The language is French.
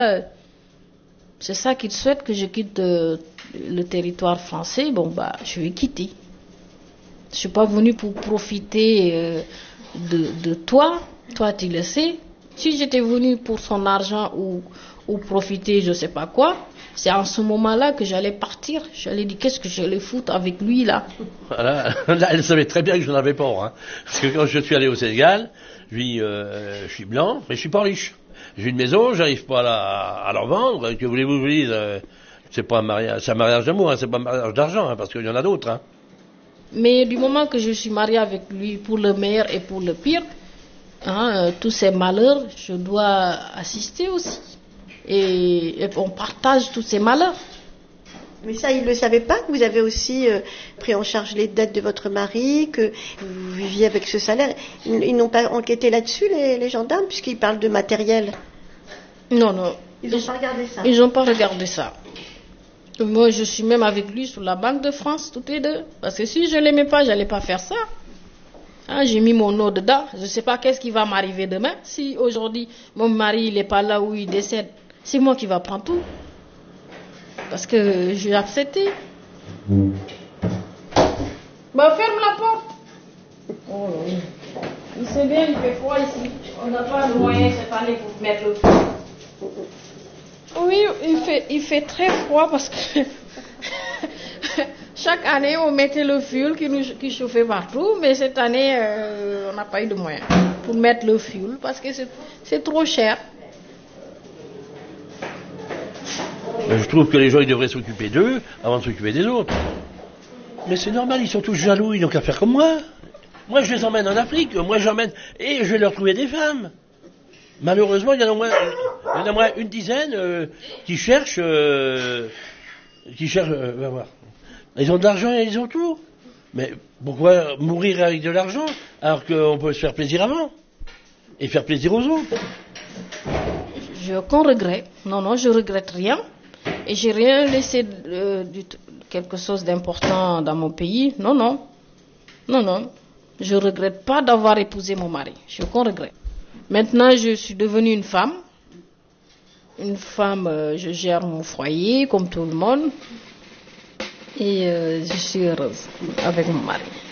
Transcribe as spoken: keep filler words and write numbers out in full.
Euh, C'est ça qu'il souhaite, que je quitte euh, le territoire français. Bon, bah, je vais quitter. Je ne suis pas venue pour profiter euh, de, de toi. Toi, tu le sais. Si j'étais venue pour son argent ou, ou profiter, je ne sais pas quoi, c'est en ce moment-là que j'allais partir. J'allais dire, qu'est-ce que j'allais foutre avec lui, là? Voilà. Là, elle savait très bien que je n'en avais pas. Hein. Parce que quand je suis allé au Sénégal, je, vis, euh, je suis blanc, mais je suis pas riche. J'ai une maison, j'arrive pas à la, à la vendre. Que voulez-vous que je vous dise, euh, c'est pas un mariage, c'est un mariage d'amour, hein, c'est pas un mariage d'argent, hein, parce qu'il y en a d'autres. Hein. Mais du moment que je suis mariée avec lui pour le meilleur et pour le pire, hein, euh, tous ces malheurs, je dois assister aussi. Et, et on partage tous ces malheurs. Mais ça, ils ne le savaient pas, que vous avez aussi euh, pris en charge les dettes de votre mari, que vous viviez avec ce salaire. Ils, ils n'ont pas enquêté là-dessus, les, les gendarmes, puisqu'ils parlent de matériel. Non, non. Ils n'ont pas regardé ça. Ils n'ont pas regardé ça. Moi, je suis même avec lui sur la Banque de France, toutes les deux. Parce que si je ne l'aimais pas, je n'allais pas faire ça. Hein, j'ai mis mon nom dedans. Je ne sais pas qu'est-ce qui va m'arriver demain. Si aujourd'hui, mon mari n'est pas là où il décède, c'est moi qui va prendre tout. Parce que j'ai accepté. Bah, ferme la porte. Oh, oui. Il sait bien, il fait froid ici. On n'a pas le moyen cette année pour mettre le feu. Oui, il fait, il fait très froid parce que chaque année on mettait le fioul qui nous qui chauffait partout, mais cette année euh, on n'a pas eu de moyens pour mettre le fioul parce que c'est, c'est trop cher. Je trouve que les gens ils devraient s'occuper d'eux avant de s'occuper des autres. Mais c'est normal, ils sont tous jaloux, ils n'ont qu'à faire comme moi. Moi je les emmène en Afrique, moi j'emmène et je vais leur trouver des femmes. Malheureusement, il y en a au moins, il y en a au moins une dizaine euh, qui cherchent, euh, qui cherchent, euh, va voir. Ils ont de l'argent et ils ont tout. Mais pourquoi mourir avec de l'argent alors qu'on peut se faire plaisir avant et faire plaisir aux autres? J'ai aucun regret. Non, non, je regrette rien. Et j'ai rien laissé euh, du, quelque chose d'important dans mon pays. Non, non. Non, non. Je regrette pas d'avoir épousé mon mari. J'ai aucun regret. Maintenant, je suis devenue une femme. Une femme, euh, je gère mon foyer comme tout le monde. Et euh, je suis heureuse avec mon mari.